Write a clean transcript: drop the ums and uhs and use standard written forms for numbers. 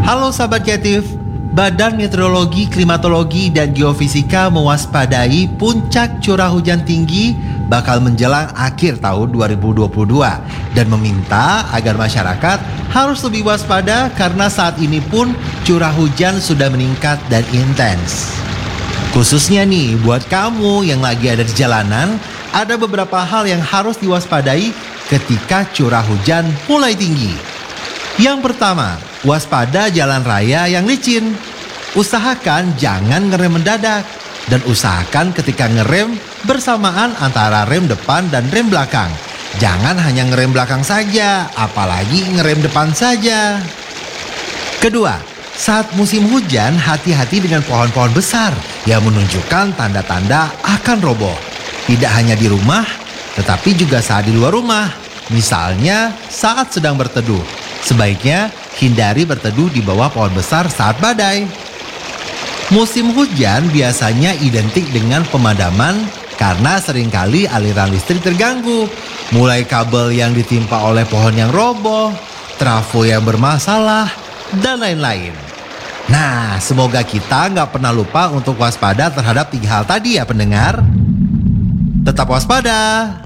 Halo sahabat kreatif, Badan Meteorologi, Klimatologi, dan Geofisika mewaspadai puncak curah hujan tinggi bakal menjelang akhir tahun 2022 dan meminta agar masyarakat harus lebih waspada karena saat ini pun curah hujan sudah meningkat dan intens. Khususnya nih buat kamu yang lagi ada di jalanan, ada beberapa hal yang harus diwaspadai ketika curah hujan mulai tinggi. Yang pertama, waspada jalan raya yang licin. Usahakan jangan ngerem mendadak dan usahakan ketika ngerem bersamaan antara rem depan dan rem belakang. Jangan hanya ngerem belakang saja, apalagi ngerem depan saja. Kedua, saat musim hujan hati-hati dengan pohon-pohon besar yang menunjukkan tanda-tanda akan roboh. Tidak hanya di rumah, tetapi juga saat di luar rumah. Misalnya saat sedang berteduh. Sebaiknya hindari berteduh di bawah pohon besar saat badai. Musim hujan biasanya identik dengan pemadaman karena seringkali aliran listrik terganggu. Mulai kabel yang ditimpa oleh pohon yang roboh, trafo yang bermasalah, dan lain-lain. Nah, semoga kita nggak pernah lupa untuk waspada terhadap 3 hal tadi ya pendengar. Tetap waspada.